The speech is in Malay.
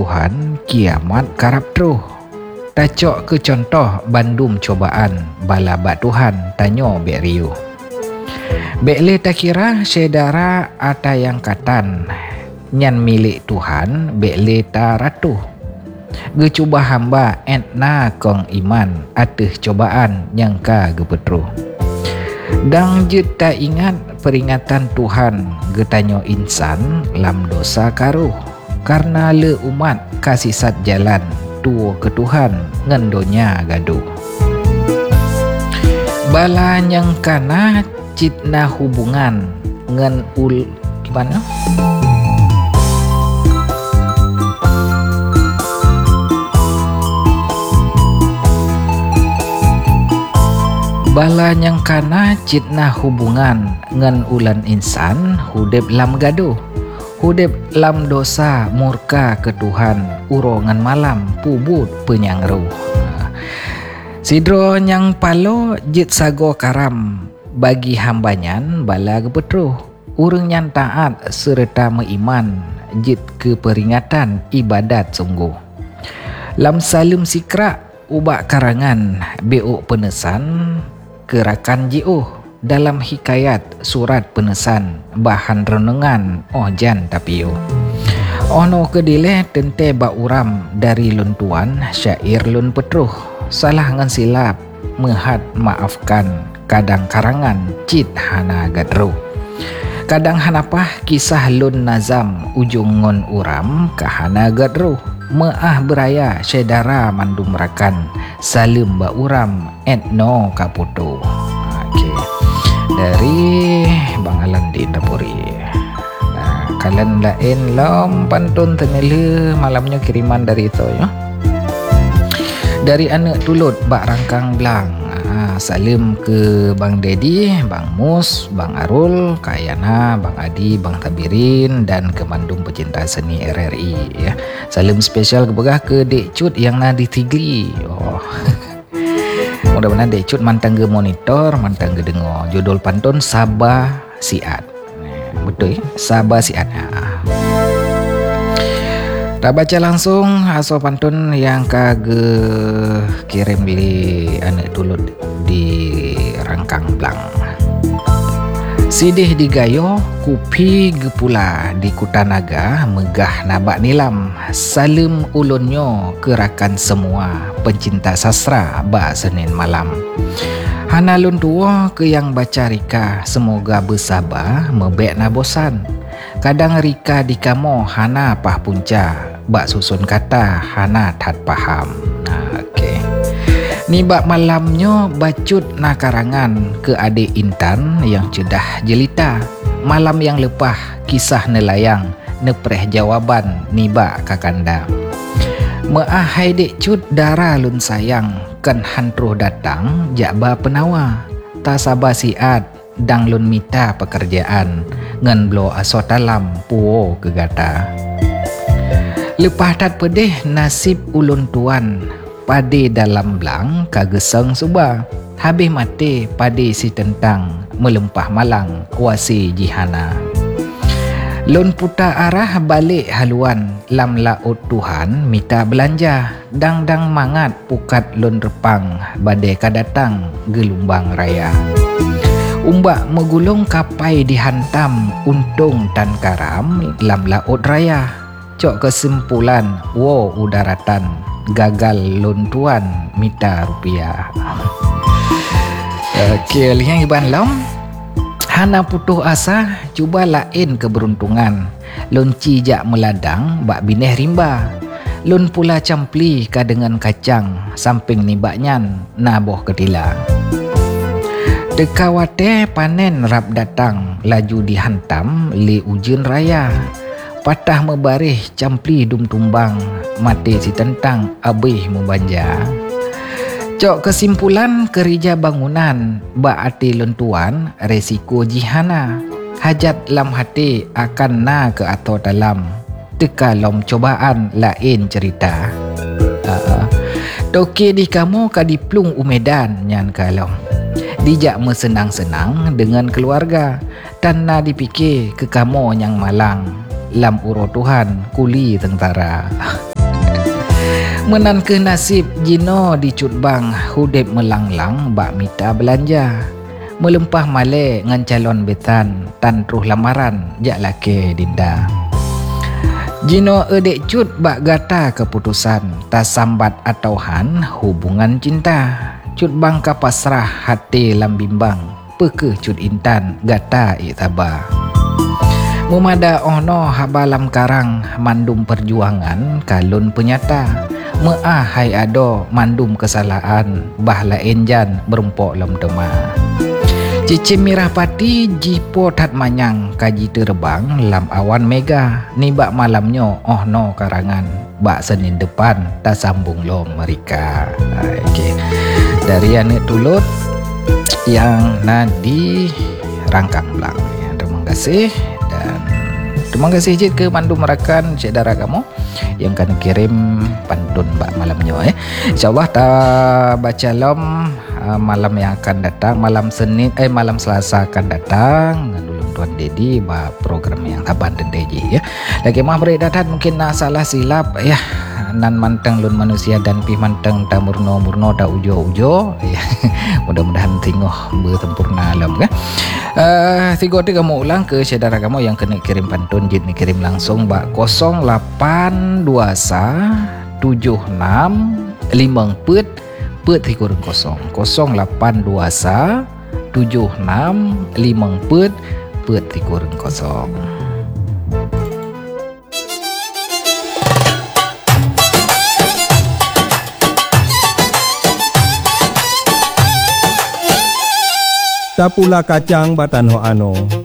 Tuhan kiamat karap teruh. Tacok ke contoh bandum cobaan bala bak Tuhan tanyo bek riu. Bek le tak kira sedara ata yang katan nyan milik Tuhan bek le ta ratuh. Ge cuba hamba entna kong iman ateh cobaan yang ka gepetruh. Dang jut tak ingat peringatan Tuhan getanyo insan lam dosa karuh. Karena le umat kasih sat jalan tuo ke Tuhan ngendonya gaduh. Bala yang kana citna hubungan ngen gimana? Bala yang kana citna hubungan ngan ulan insan hudep lam gaduh. Hudep lam dosa murka ke Tuhan urongan malam pubut penyangruh. Sidro yang palo jit sago karam bagi hambanyan bala gepetruh. Urang yang taat serta meiman jit ke peringatan ibadat sungguh. Lam salim sikra ubak karangan beuk penesan gerakan jiuh dalam hikayat surat penesan bahan renungan jan tapiu. Ono kedile tente ba uram dari luntuan syair lun petruh salah ngan silap mehat maafkan kadang karangan cit hana gadru. Kadang hanapah kisah lun nazam ujung ngon uram kahana gadru. Meah beraya sedara mandum rakan salim ba uram etno kaputu. Okey. Dari Bang Alan di Indapuri. Nah, kalian lain lom pantun tenele malamnya kiriman dari itu ya. Dari anak tulut bak rangkang belang. Salim ke Bang Dedi, Bang Mus, Bang Arul, Kak Yana, Bang Adi, Bang Tabirin dan ke Mandum Pecinta Seni RRI ya. Salim spesial kebegah ke Dek Cut yang nadi Tigli. Mudah-mudahan Dek Cut mantang ke monitor, mantang ke dengar. Judul pantun Sabah Siat. Betul ya? Sabah Siat. Tak baca langsung asal pantun yang kage kirim di anak tulut di rangkang belang. Sidih digayo kupi gepula di Kutanaga megah nabak nilam. Salim ulunyo kerakan semua pencinta sastra ba Senin malam. Hana lun tua ke yang baca Rika semoga bersabar mebek na bosan. Kadang Rika di kamo hana pah punca bak susun kata hana tat paham. Okey. Ni bak malamnyo bacut na karangan ke adik Intan yang cedah jelita. Malam yang lepah kisah nelayang nepreh jawaban ni bak kakanda. Meah hai dek cut dara lun sayang kan hantruh datang jakba penawa. Ta sabar siat dang lun mita pekerjaan ngan blo asot dalam puo kegata. Lepah tat pedih nasib ulun tuan pade dalam belang kageseng suba. Habis mati pade si tentang melempah malang wasi jihana. Lun putar arah balik haluan lam laut Tuhan mita belanja. Dang-dang mangat pukat lun repang badai kadatang gelumbang raya. Umbak megulung kapai dihantam untung tan karam lam laut raya. Cok kesimpulan wo udaratan gagal lun tuan mita rupiah. Okey, lihat iban lom. Hana putuh asa cuba lain keberuntungan. Lun cijak meladang bak bineh rimba. Lun pula campli ka dengan kacang samping nibaknyan naboh ketila. Dekawate panen rap datang laju dihantam li ujin raya. Patah mebarih campli dum tumbang mati si tentang abih membanja. Cok kesimpulan kerja bangunan bak ati lentuan resiko jihana. Hajat lam hati akan na ke atau dalam teka lom cobaan lain cerita. Toke di kamu kadiplung umedan nyan kalom. Dijak mesenang-senang dengan keluarga. Tanna dipikir ke kamu yang malang. Lam uro Tuhan kuli tentara. Menan ke nasib jino dicut bang hudip melanglang bak mita belanja. Melempah male ngan calon betan tan truh lamaran jak laki dinda. Jino edek cut bak gata keputusan tak sambat atau han hubungan cinta. Cut bang kapasrah hati lam bimbang peke cut intan gata itaba. Memada ono habalam karang mandum perjuangan kalun penyata. Meahai ado mandum kesalahan bahla enjan berumpok lam tema. Cici mirah pati jipo tat manyang kaji terbang lam awan mega. Nibak malamnyo no karangan bak Senin depan tak sambung lo mereka. Okay. Dari anak tulut yang nadi rangkang belang. Terima kasih. Dan terima kasih Cik ke Mandu Merakan Cik Dara kamu yang kan kirim pantun bak malamnya InsyaAllah tak baca lom malam yang akan datang, malam Selasa akan datang dulu Tuan Dedi bak program yang taban dan Dedi ya. Lagi mah beredatan mungkin salah silap ya. Nan manteng lun manusia dan pi manteng ta murno da ujo ya. Mudah-mudahan tingoh bertempurna alam kan. Tiga kamu ulang ke saudara kamu yang kena kirim pantun jid kirim langsung bak 0821 76 5 pet 30 0821 76 5 pet 30. Tapula kacang batanho ano